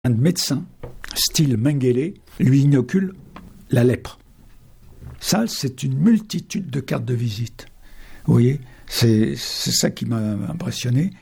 Un médecin, style Mengele, lui inocule la lèpre. Ça, c'est une multitude de cartes de visite. Vous voyez, c'est ça qui m'a impressionné.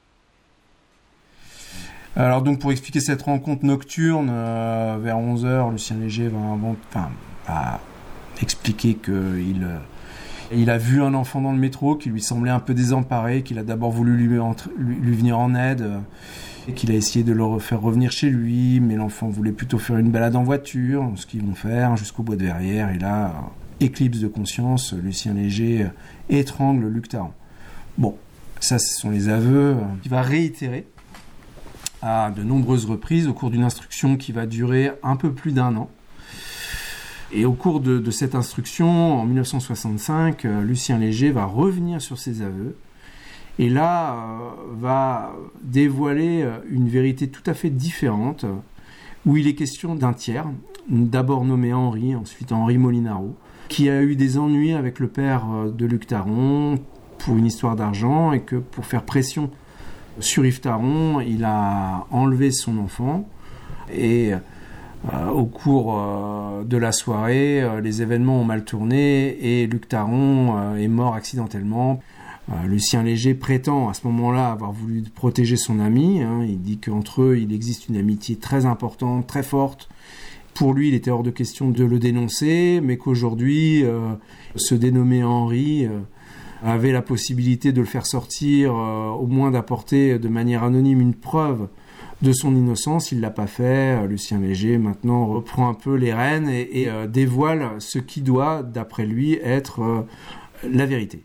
Alors donc pour expliquer cette rencontre nocturne, vers 11h, Lucien Léger va expliquer qu'il a vu un enfant dans le métro qui lui semblait un peu désemparé, qu'il a d'abord voulu lui venir en aide, et qu'il a essayé de le faire revenir chez lui, mais l'enfant voulait plutôt faire une balade en voiture, ce qu'ils vont faire jusqu'au bois de Verrières, et là, éclipse de conscience, Lucien Léger étrangle Luc Taran. Bon, ça ce sont les aveux qu'il va réitérer à de nombreuses reprises au cours d'une instruction qui va durer un peu plus d'1 an. Et au cours de cette instruction, en 1965, Lucien Léger va revenir sur ses aveux et là va dévoiler une vérité tout à fait différente où il est question d'un tiers, d'abord nommé Henri, ensuite Henri Molinaro, qui a eu des ennuis avec le père de Luc Taran pour une histoire d'argent et que pour faire pression sur Yves Taran, il a enlevé son enfant et au cours de la soirée, les événements ont mal tourné et Luc Taran est mort accidentellement. Lucien Léger prétend à ce moment-là avoir voulu protéger son ami. Il dit qu'entre eux, il existe une amitié très importante, très forte. Pour lui, il était hors de question de le dénoncer, mais qu'aujourd'hui, ce dénommé Henri avait la possibilité de le faire sortir, au moins d'apporter de manière anonyme une preuve de son innocence. Il ne l'a pas fait. Lucien Léger, maintenant, reprend un peu les rênes et dévoile ce qui doit, d'après lui, être la vérité.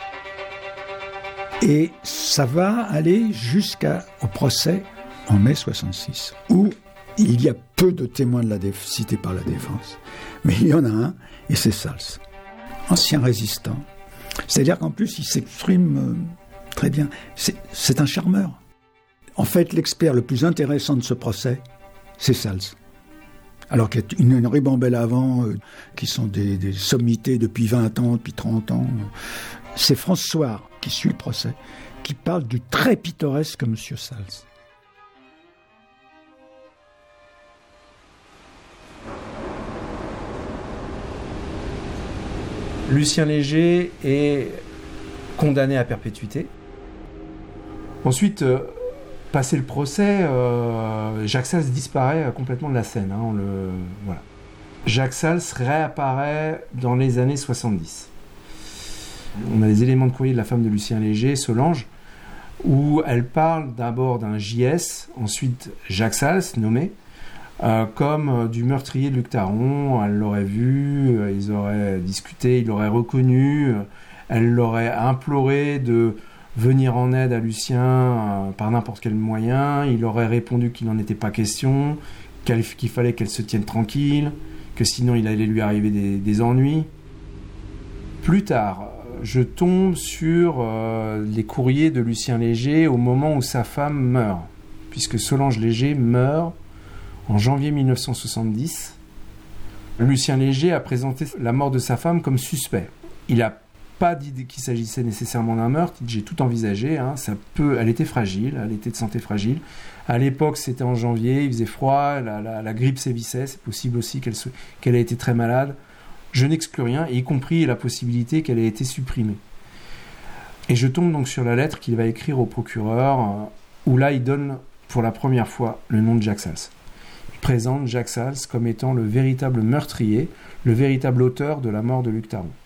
Et ça va aller jusqu'au procès en mai 66, où il y a peu de témoins cités par la défense. Mais il y en a un, et c'est Sals, ancien résistant. C'est-à-dire qu'en plus, il s'exprime très bien. C'est un charmeur. En fait, l'expert le plus intéressant de ce procès, c'est Sals. Alors qu'il y a une ribambelle avant, qui sont des sommités depuis 20 ans, depuis 30 ans. C'est François, qui suit le procès, qui parle du très pittoresque M. Sals. Lucien Léger est condamné à perpétuité. Ensuite, passé le procès, Jacques Sals disparaît complètement de la scène. Voilà. Jacques Sals réapparaît dans les années 70. On a des éléments de courrier de la femme de Lucien Léger, Solange, où elle parle d'abord d'un JS, ensuite Jacques Sals, nommé, comme du meurtrier de Luc Taran. Elle l'aurait vu, ils auraient discuté, il l'aurait reconnu, elle l'aurait imploré de venir en aide à Lucien par n'importe quel moyen. Il aurait répondu qu'il n'en était pas question, qu'il fallait qu'elle se tienne tranquille, que sinon il allait lui arriver des ennuis. Plus tard, je tombe sur les courriers de Lucien Léger au moment où sa femme meurt, puisque Solange Léger meurt en janvier 1970. Lucien Léger a présenté la mort de sa femme comme suspect. Il n'a pas dit qu'il s'agissait nécessairement d'un meurtre. Il dit, j'ai tout envisagé. Elle était fragile, elle était de santé fragile. À l'époque, c'était en janvier, il faisait froid, la grippe sévissait. C'est possible aussi qu'elle ait été très malade. Je n'exclus rien, y compris la possibilité qu'elle ait été supprimée. Et je tombe donc sur la lettre qu'il va écrire au procureur, où là, il donne pour la première fois le nom de Jacques Sals. Il présente Jacques Sals comme étant le véritable meurtrier, le véritable auteur de la mort de Luc Taran.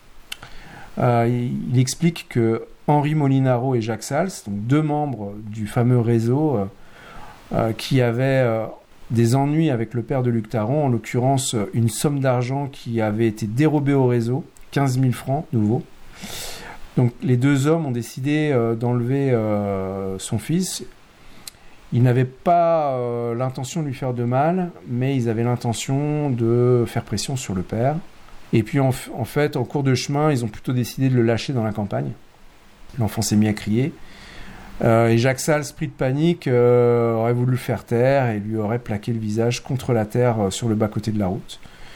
Il explique que Henri Molinaro et Jacques Sals, donc 2 membres du fameux réseau qui avaient des ennuis avec le père de Luc Taran, en l'occurrence une somme d'argent qui avait été dérobée au réseau, 15 000 francs nouveaux. Donc les 2 hommes ont décidé d'enlever son fils. Ils n'avaient pas l'intention de lui faire de mal, mais ils avaient l'intention de faire pression sur le père. Et puis en fait, en cours de chemin, ils ont plutôt décidé de le lâcher dans la campagne. L'enfant s'est mis à crier. Et Jacques Sals, pris de panique, aurait voulu le faire taire et lui aurait plaqué le visage contre la terre sur le bas-côté de la route.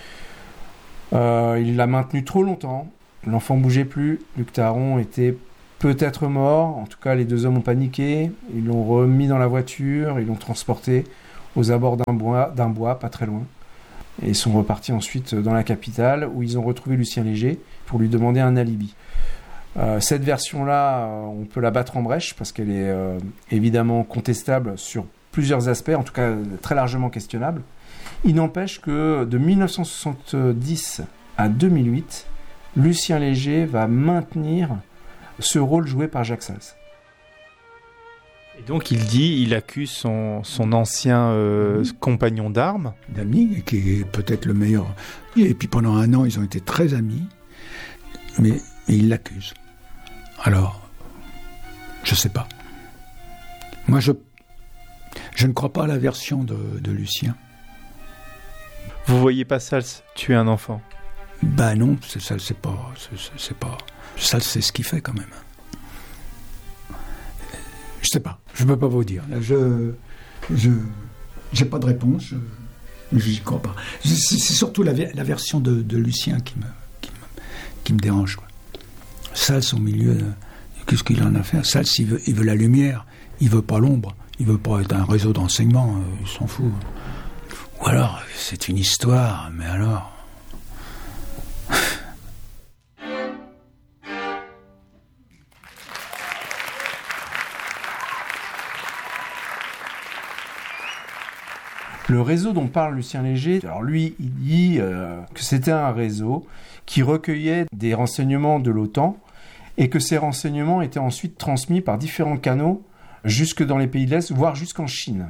Il l'a maintenu trop longtemps. L'enfant ne bougeait plus. Luc Taran était peut-être mort. En tout cas, les 2 hommes ont paniqué. Ils l'ont remis dans la voiture. Ils l'ont transporté aux abords d'un bois, pas très loin. Et ils sont repartis ensuite dans la capitale, où ils ont retrouvé Lucien Léger pour lui demander un alibi. Cette version-là, on peut la battre en brèche, parce qu'elle est évidemment contestable sur plusieurs aspects, en tout cas très largement questionnable. Il n'empêche que de 1970 à 2008, Lucien Léger va maintenir ce rôle joué par Jacques Sals. Et donc il accuse son ancien compagnon d'armes. D'ami, qui est peut-être le meilleur. Et puis pendant un an, ils ont été très amis, mais il l'accuse. Alors, je sais pas. Moi, je ne crois pas à la version de Lucien. Vous voyez pas Sals tuer un enfant? Ben non, Sals, c'est pas. Sals, c'est ce qu'il fait quand même. Je sais pas, je peux pas vous dire. Là, j'ai pas de réponse, je n'y crois pas. C'est surtout la version de Lucien qui me dérange, quoi. Sals au milieu, qu'est-ce qu'il en a fait? Sals, il veut la lumière, il veut pas l'ombre, il veut pas être un réseau d'enseignement, il s'en fout. Ou alors, c'est une histoire, mais alors... Le réseau dont parle Lucien Léger, alors lui, il dit que c'était un réseau qui recueillait des renseignements de l'OTAN et que ces renseignements étaient ensuite transmis par différents canaux jusque dans les pays de l'Est, voire jusqu'en Chine.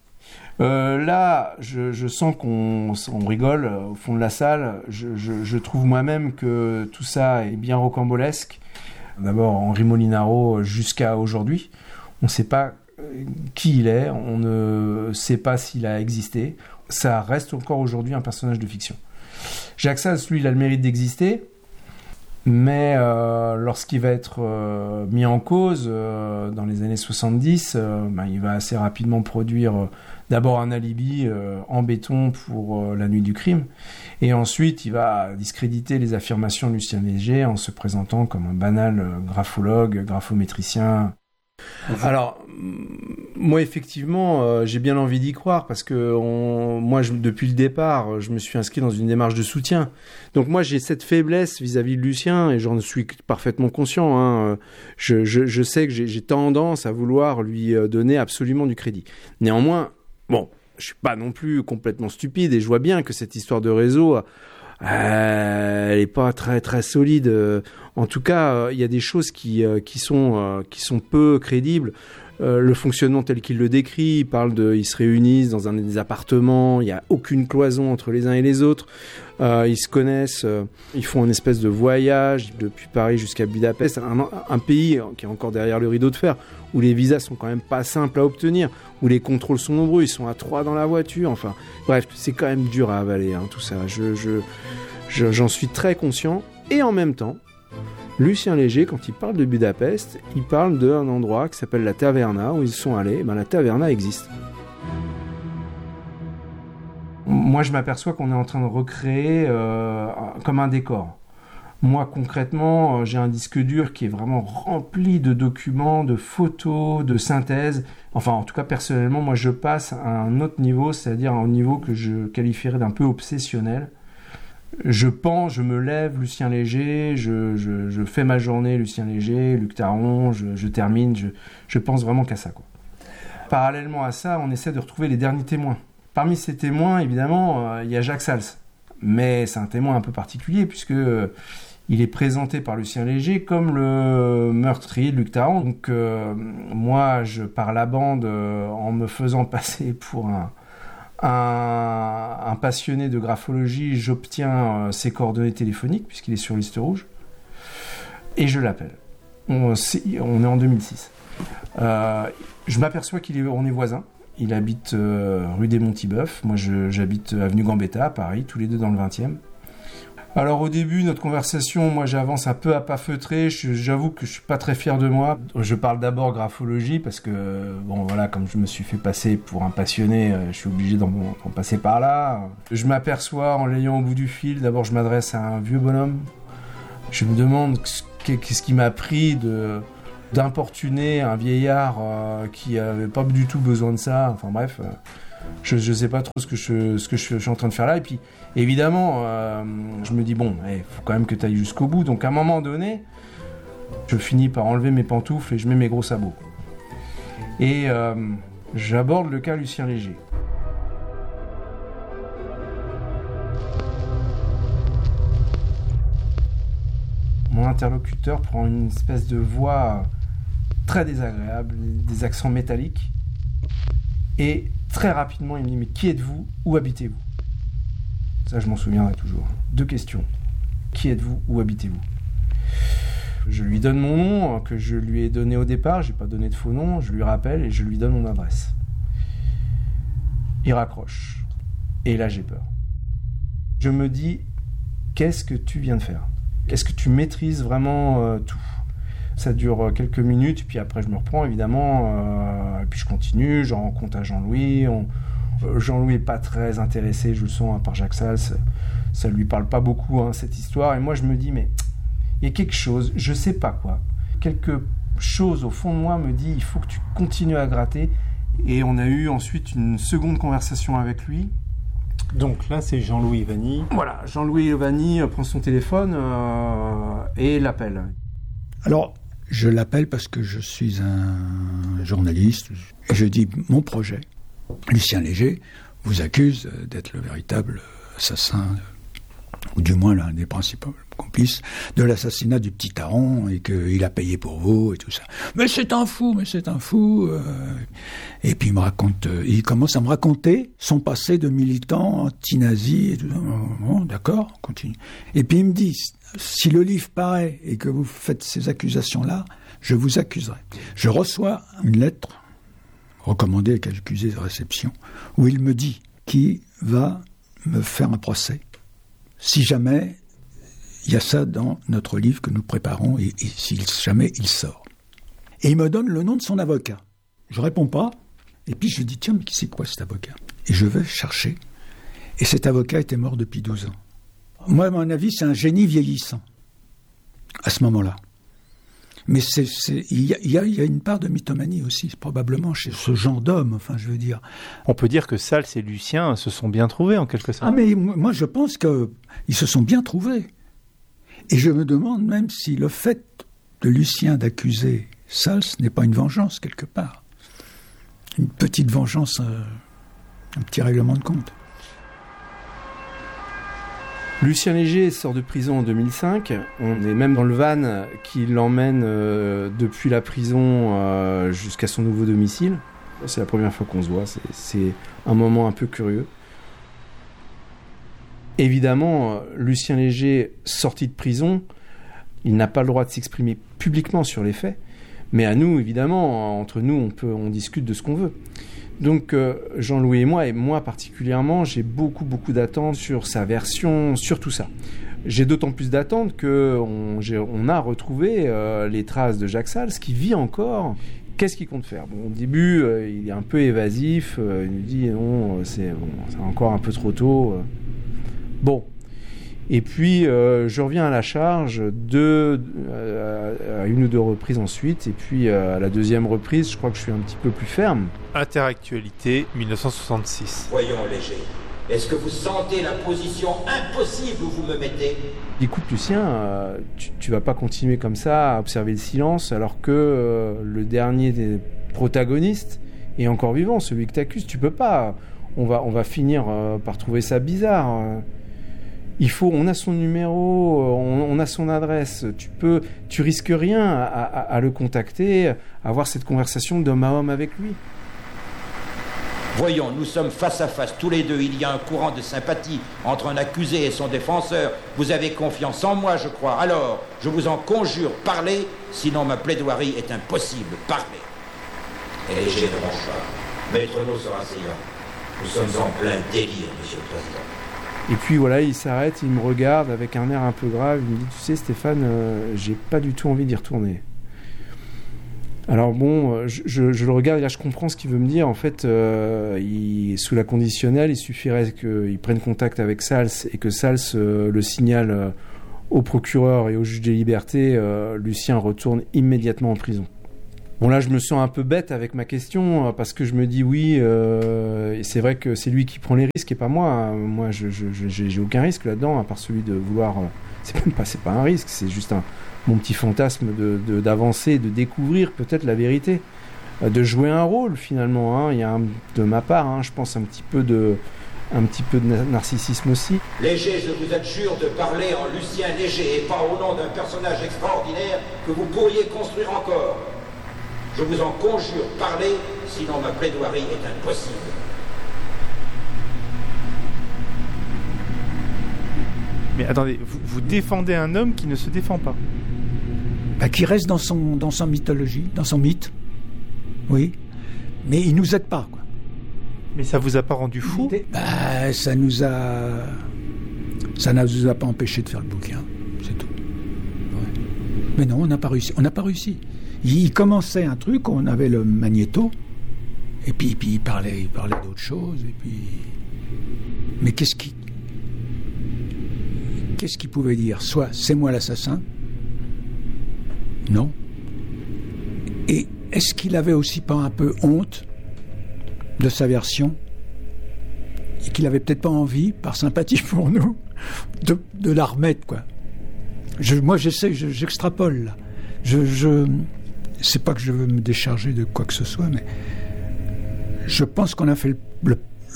Là, je sens qu'on rigole au fond de la salle. Je trouve moi-même que tout ça est bien rocambolesque. D'abord, Henri Molinaro jusqu'à aujourd'hui. On ne sait pas qui il est, on ne sait pas s'il a existé. Ça reste encore aujourd'hui un personnage de fiction. Jacques Sals, lui, il a le mérite d'exister, mais lorsqu'il va être mis en cause dans les années 70, il va assez rapidement produire d'abord un alibi en béton pour la nuit du crime, et ensuite il va discréditer les affirmations de Lucien Léger en se présentant comme un banal graphologue, graphométricien. Alors, moi effectivement, j'ai bien envie d'y croire parce que depuis le départ, je me suis inscrit dans une démarche de soutien. Donc moi, j'ai cette faiblesse vis-à-vis de Lucien et j'en suis parfaitement conscient. Hein. Je sais que j'ai tendance à vouloir lui donner absolument du crédit. Néanmoins, bon, je suis pas non plus complètement stupide et je vois bien que cette histoire de réseau, elle est pas très très solide. En tout cas, il y a des choses qui sont peu crédibles. Le fonctionnement tel qu'il le décrit, ils se réunissent dans des appartements, il n'y a aucune cloison entre les uns et les autres, ils se connaissent, ils font une espèce de voyage depuis Paris jusqu'à Budapest, un pays qui est encore derrière le rideau de fer, où les visas sont quand même pas simples à obtenir, où les contrôles sont nombreux, ils sont à 3 dans la voiture, enfin bref, c'est quand même dur à avaler, hein, tout ça, j'en suis très conscient, et en même temps, Lucien Léger, quand il parle de Budapest, il parle d'un endroit qui s'appelle la Taverna, où ils sont allés. La Taverna existe. Moi, je m'aperçois qu'on est en train de recréer comme un décor. Moi, concrètement, j'ai un disque dur qui est vraiment rempli de documents, de photos, de synthèses. Enfin, en tout cas, personnellement, moi, je passe à un autre niveau, c'est-à-dire un niveau que je qualifierais d'un peu obsessionnel. Je pense, je me lève, Lucien Léger, je fais ma journée, Lucien Léger, Luc Taron, je termine, je pense vraiment qu'à ça, quoi. Parallèlement à ça, on essaie de retrouver les derniers témoins. Parmi ces témoins, évidemment, il y a Jacques Sals. Mais c'est un témoin un peu particulier, puisque il est présenté par Lucien Léger comme le meurtrier de Luc Taron. Donc, moi, je pars la bande en me faisant passer pour un passionné de graphologie, j'obtiens ses coordonnées téléphoniques, puisqu'il est sur liste rouge, et je l'appelle. On est en 2006. Je m'aperçois qu'on est voisins. Il habite rue des Monts-Tibeuf. Moi, j'habite avenue Gambetta, à Paris, tous les deux dans le 20e. Alors au début, notre conversation, moi j'avance un peu à pas feutré, j'avoue que je suis pas très fier de moi. Je parle d'abord graphologie parce que, bon voilà, comme je me suis fait passer pour un passionné, je suis obligé d'en passer par là. Je m'aperçois en l'ayant au bout du fil, d'abord je m'adresse à un vieux bonhomme. Je me demande qu'est-ce qui m'a pris d'importuner un vieillard qui avait pas du tout besoin de ça, enfin bref... je sais pas trop ce que je suis en train de faire là. Et puis, évidemment, je me dis, bon, faut quand même que tu ailles jusqu'au bout. Donc, à un moment donné, je finis par enlever mes pantoufles et je mets mes gros sabots. Et j'aborde le cas Lucien Léger. Mon interlocuteur prend une espèce de voix très désagréable, des accents métalliques. Et très rapidement, il me dit « Mais qui êtes-vous ? Où habitez-vous » Ça, je m'en souviendrai toujours. 2 questions. Qui êtes-vous ? Où habitez-vous ? Je lui donne mon nom, que je lui ai donné au départ. Je n'ai pas donné de faux nom. Je lui rappelle et je lui donne mon adresse. Il raccroche. Et là, j'ai peur. Je me dis « Qu'est-ce que tu viens de faire ? Est-ce que tu maîtrises vraiment tout ?» Ça dure quelques minutes, puis après je me reprends évidemment, et puis je continue, j'en rencontre à Jean-Louis. Jean-Louis n'est pas très intéressé, je le sens, par Jacques Sals, ça ne lui parle pas beaucoup cette histoire, et moi je me dis, mais il y a quelque chose, je ne sais pas quoi, quelque chose au fond de moi me dit, il faut que tu continues à gratter, et on a eu ensuite une seconde conversation avec lui. Donc là, c'est Jean-Louis Vanny. Voilà, Jean-Louis Vanny prend son téléphone et l'appelle. Alors, je l'appelle parce que je suis un journaliste et je dis mon projet. Lucien Léger vous accuse d'être le véritable assassin, ou du moins l'un des principaux complices de l'assassinat du petit Taron et qu'il a payé pour vous et tout ça. Mais c'est un fou. Et puis il commence à me raconter son passé de militant anti-nazi et tout ça. Bon, d'accord, continue. Et puis il me dit, si le livre paraît et que vous faites ces accusations-là, je vous accuserai. Je reçois une lettre recommandée avec accusé de réception où il me dit qu'il va me faire un procès si jamais il y a ça dans notre livre que nous préparons et si jamais il sort. Et il me donne le nom de son avocat. Je réponds pas, et puis je dis, tiens, mais c'est quoi cet avocat ? Et je vais chercher. Et cet avocat était mort depuis 12 ans. Moi, à mon avis, c'est un génie vieillissant, à ce moment-là. Mais il y a une part de mythomanie aussi, probablement, chez ce genre d'homme, enfin, je veux dire. On peut dire que Sals et Lucien se sont bien trouvés, en quelque sorte. Ah, mais moi, je pense qu'ils se sont bien trouvés. Et je me demande même si le fait de Lucien d'accuser Sals n'est pas une vengeance, quelque part. Une petite vengeance, un petit règlement de compte. Lucien Léger sort de prison en 2005. On est même dans le van qui l'emmène depuis la prison jusqu'à son nouveau domicile. C'est la première fois qu'on se voit. C'est un moment un peu curieux. Évidemment, Lucien Léger, sorti de prison, il n'a pas le droit de s'exprimer publiquement sur les faits. Mais à nous, évidemment, entre nous, on discute de ce qu'on veut. Donc Jean-Louis et moi particulièrement, j'ai beaucoup d'attentes sur sa version, sur tout ça. J'ai d'autant plus d'attentes qu'on a retrouvé les traces de Jacques Sals qui vit encore. Qu'est-ce qu'il compte faire ? Bon, au début, il est un peu évasif, il nous dit non, c'est encore un peu trop tôt. Bon. Et puis, je reviens à la charge à une ou deux reprises ensuite. Et puis, à la deuxième reprise, je crois que je suis un petit peu plus ferme. Interactualité, 1966. Voyons, Léger. Est-ce que vous sentez la position impossible où vous me mettez ? Écoute, Lucien, tu vas pas continuer comme ça à observer le silence alors que le dernier des protagonistes est encore vivant, celui que t'accuses. Tu peux pas. On va finir par trouver ça bizarre. On a son numéro, on a son adresse. Tu risques rien à le contacter, à avoir cette conversation d'homme à homme avec lui. Voyons, nous sommes face à face tous les deux. Il y a un courant de sympathie entre un accusé et son défenseur. Vous avez confiance en moi, je crois. Alors, je vous en conjure, parlez, sinon ma plaidoirie est impossible. Parlez. Et Léger ne mange pas. Maître No sera silent. Nous sommes en plein délire, Monsieur le Président. Et puis voilà, il s'arrête, il me regarde avec un air un peu grave, il me dit, tu sais Stéphane, j'ai pas du tout envie d'y retourner. Alors bon, je le regarde et là je comprends ce qu'il veut me dire. En fait, sous la conditionnelle, il suffirait qu'il prenne contact avec Sals et que Sals le signale au procureur et au juge des libertés, Lucien retourne immédiatement en prison. Bon, là, je me sens un peu bête avec ma question, parce que je me dis oui, et c'est vrai que c'est lui qui prend les risques et pas moi. Moi, j'ai aucun risque là-dedans, à part celui de vouloir... c'est pas un risque, c'est juste mon petit fantasme d'avancer, de découvrir peut-être la vérité, de jouer un rôle finalement. Il y a de ma part, je pense un petit peu de narcissisme aussi. Léger, je vous adjure de parler en Lucien Léger et pas au nom d'un personnage extraordinaire que vous pourriez construire encore. Je vous en conjure, parlez, sinon ma plaidoirie est impossible. Mais attendez, vous défendez un homme qui ne se défend pas. Qui reste dans son mythologie, dans son mythe. Oui. Mais il nous aide pas, quoi. Mais ça vous a pas rendu fou ? Ça ne nous a pas empêché de faire le bouquin, c'est tout. Ouais. Mais non, on n'a pas réussi. Il commençait un truc, on avait le magnéto, et puis il parlait d'autre chose, et puis... Mais qu'est-ce qu'il pouvait dire ? Soit c'est moi l'assassin, non. Et est-ce qu'il avait aussi pas un peu honte de sa version, et qu'il avait peut-être pas envie, par sympathie pour nous, de la remettre, quoi. Moi j'extrapole là. C'est pas que je veux me décharger de quoi que ce soit, mais je pense qu'on a fait le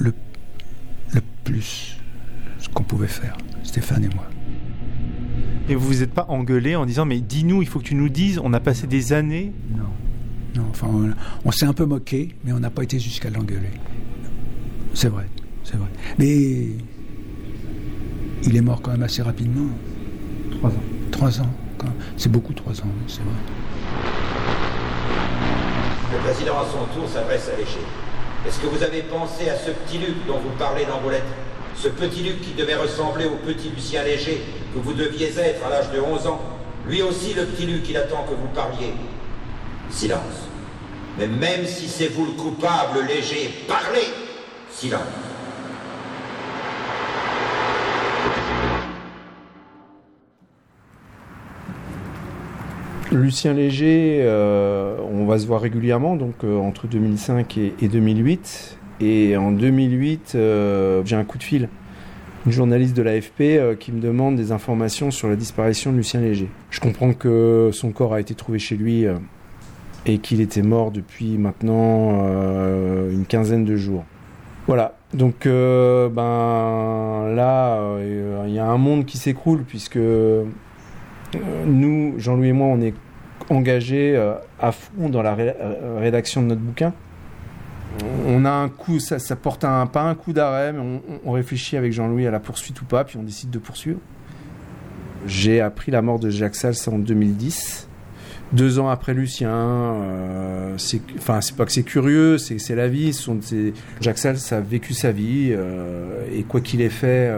plus ce qu'on pouvait faire, Stéphane et moi. Et vous vous êtes pas engueulé en disant mais dis-nous, il faut que tu nous dises, on a passé des années. Non, enfin on s'est un peu moqué, mais on n'a pas été jusqu'à l'engueuler. C'est vrai. Mais il est mort quand même assez rapidement. 3 ans. C'est beaucoup 3 ans, c'est vrai. Le président à son tour s'adresse à Léger. Est-ce que vous avez pensé à ce petit Luc dont vous parlez dans vos lettres ? Ce petit Luc qui devait ressembler au petit Lucien Léger que vous deviez être à l'âge de 11 ans. Lui aussi, le petit Luc, il attend que vous parliez. Silence. Mais même si c'est vous le coupable, Léger, parlez. Silence. Lucien Léger, on va se voir régulièrement, donc entre 2005 et 2008. Et en 2008, j'ai un coup de fil. Une journaliste de l'AFP qui me demande des informations sur la disparition de Lucien Léger. Je comprends que son corps a été trouvé chez lui et qu'il était mort depuis maintenant une quinzaine de jours. Voilà, donc là, il y a un monde qui s'écroule puisque nous, Jean-Louis et moi, on est engagés à fond dans la rédaction de notre bouquin. On a un coup, ça porte pas un coup d'arrêt, mais on réfléchit avec Jean-Louis à la poursuite ou pas, puis on décide de poursuivre. J'ai appris la mort de Jacques Sals en 2010, 2 ans après Lucien. C'est pas que c'est curieux, c'est la vie. Jacques Sals a vécu sa vie, et quoi qu'il ait fait,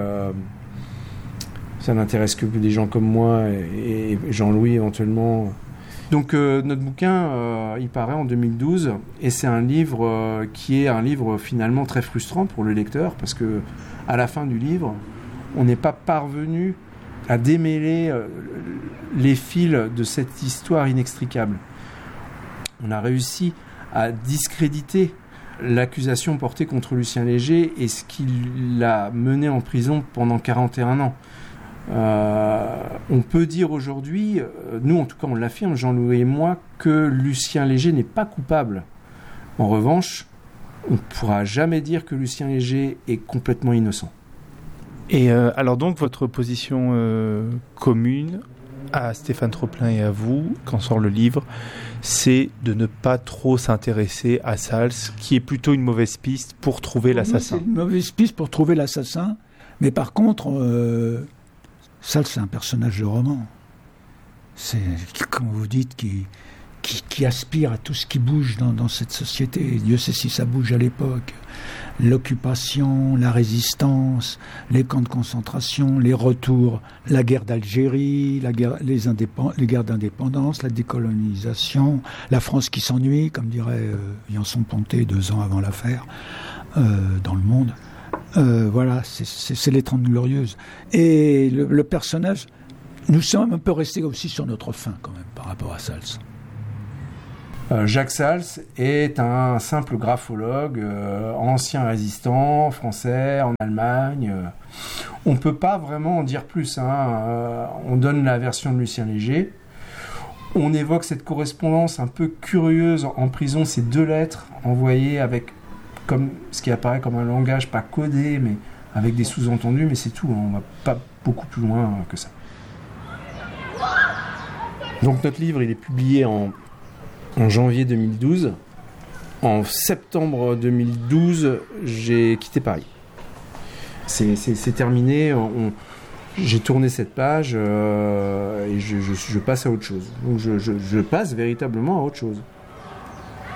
ça n'intéresse que des gens comme moi et Jean-Louis éventuellement. Donc notre bouquin, il paraît en 2012 et c'est un livre qui est un livre finalement très frustrant pour le lecteur parce que à la fin du livre, on n'est pas parvenu à démêler les fils de cette histoire inextricable. On a réussi à discréditer l'accusation portée contre Lucien Léger et ce qui l'a mené en prison pendant 41 ans. On peut dire aujourd'hui, nous en tout cas on l'affirme, Jean-Louis et moi, que Lucien Léger n'est pas coupable. En revanche, on ne pourra jamais dire que Lucien Léger est complètement innocent. Et alors donc votre position commune à Stéphane Troplin et à vous, quand sort le livre, c'est de ne pas trop s'intéresser à Sals, qui est plutôt une mauvaise piste pour trouver l'assassin. C'est une mauvaise piste pour trouver l'assassin, mais par contre... Sals, c'est un personnage de roman. C'est, comme vous dites, qui aspire à tout ce qui bouge dans cette société. Dieu sait si ça bouge à l'époque. L'occupation, la résistance, les camps de concentration, les retours, la guerre d'Algérie, les guerres d'indépendance, la décolonisation, la France qui s'ennuie, comme dirait Yanson-Ponté 2 ans avant l'affaire, dans Le Monde. Voilà, c'est les 30 Glorieuses. Et le personnage, nous sommes un peu restés aussi sur notre faim quand même par rapport à Sals. Jacques Sals est un simple graphologue, ancien résistant français en Allemagne. On ne peut pas vraiment en dire plus. On donne la version de Lucien Léger. On évoque cette correspondance un peu curieuse en prison, ces 2 lettres envoyées avec comme ce qui apparaît comme un langage pas codé, mais avec des sous-entendus, mais c'est tout. On va pas beaucoup plus loin que ça. Donc notre livre, il est publié en janvier 2012. En septembre 2012, j'ai quitté Paris. C'est terminé. J'ai tourné cette page et je passe à autre chose. Donc je passe véritablement à autre chose.